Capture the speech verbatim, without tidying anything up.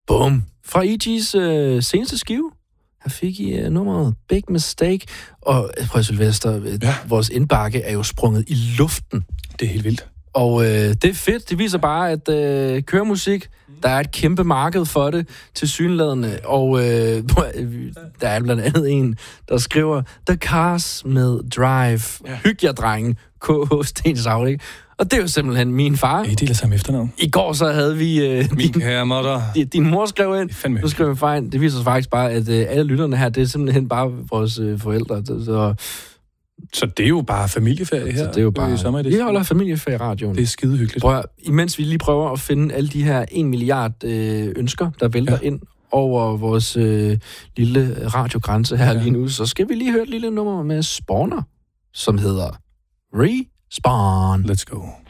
Bum! Fra E G's øh, seneste skive. Her fik I øh, nummeret Big Mistake. Og prøv Sylvester, øh, ja. vores indbakke er jo sprunget i luften. Det er helt vildt. Og øh, det er fedt. Det viser bare, at øh, køremusik, der er et kæmpe marked for det, tilsyneladende. Og øh, der er blandt andet en, der skriver, The Cars med Drive. Ja. Hyg jer, drengen. K H Stensavl, ikke? Og det er jo simpelthen min far. I deler samme efternavn. I går så havde vi... Øh, min din, kære mutter. Din, din mor skrev ind. Du skrev far ind. Det viser sig faktisk bare, at øh, alle lytterne her, det er simpelthen bare vores øh, forældre. Så, så det er jo bare familieferie her. Så det er jo bare... Vi holder familieferie i radioen. Det er skide hyggeligt. Prøv, imens vi lige prøver at finde alle de her en milliard øh, ønsker, der vælter ja. ind over vores øh, lille radiogrænse her ja. lige nu, så skal vi lige høre et lille nummer med Spawner, som hedder Respawn. Let's go.